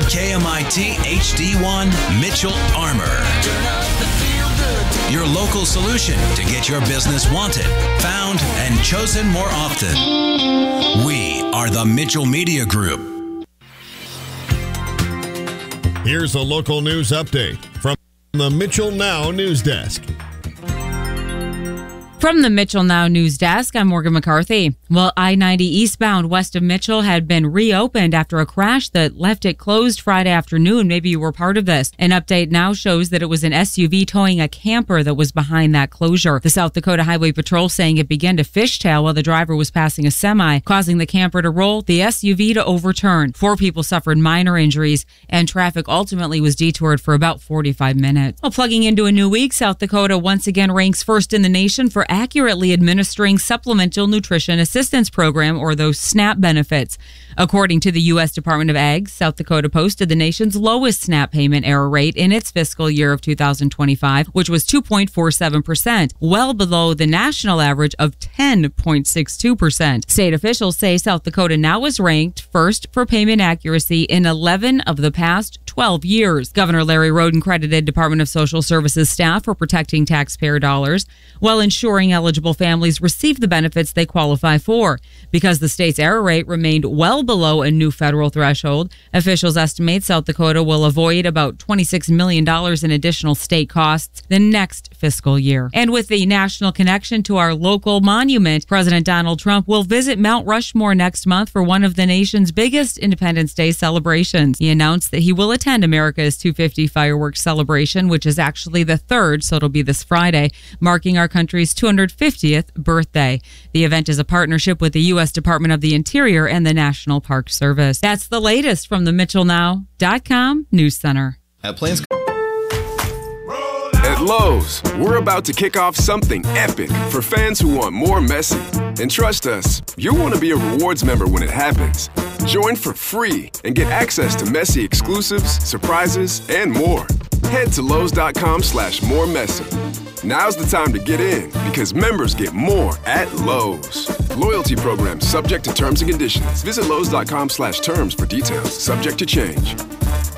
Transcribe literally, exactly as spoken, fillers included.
K M I T H D one Mitchell Armor. Your local solution to get your business wanted, found, and chosen more often. We are the Mitchell Media Group. Here's a local news update from the Mitchell Now News Desk. From the Mitchell Now News Desk, I'm Morgan McCarthy. Well, I ninety eastbound west of Mitchell had been reopened after a crash that left it closed Friday afternoon. Maybe you were part of this. An update now shows that it was an S U V towing a camper that was behind that closure. The South Dakota Highway Patrol saying it began to fishtail while the driver was passing a semi, causing the camper to roll, the S U V to overturn. Four people suffered minor injuries, and traffic ultimately was detoured for about forty-five minutes. Well, plugging into a new week, South Dakota once again ranks first in the nation for accurately administering Supplemental Nutrition Assistance Program, or those SNAP benefits. According to the U S Department of Ag, South Dakota posted the nation's lowest SNAP payment error rate in its fiscal year of two thousand twenty-five, which was two point four seven percent, well below the national average of ten point six two percent. State officials say South Dakota now is ranked first for payment accuracy in eleven of the past twelve years. Governor Larry Roden credited Department of Social Services staff for protecting taxpayer dollars while ensuring eligible families receive the benefits they qualify for. Because the state's error rate remained well below a new federal threshold, officials estimate South Dakota will avoid about twenty-six million dollars in additional state costs the next fiscal year. And with the national connection to our local monument, President Donald Trump will visit Mount Rushmore next month for one of the nation's biggest Independence Day celebrations. He announced that he will attend America's two fifty fireworks celebration, which is actually the third, so it'll be this Friday, marking our country's two hundred fiftieth birthday. The event is a partnership with the U S Department of the Interior and the National Park Service. That's the latest from the Mitchell Now dot com News Center. At Plans. At Lowe's, we're about to kick off something epic for fans who want more Messi. And trust us, you'll want to be a rewards member when it happens. Join for free and get access to Messi exclusives, surprises, and more. Head to Lowe's.com slash more Messi. Now's the time to get in because members get more at Lowe's. Loyalty program subject to terms and conditions. Visit Lowe's.com slash terms for details. Subject to change.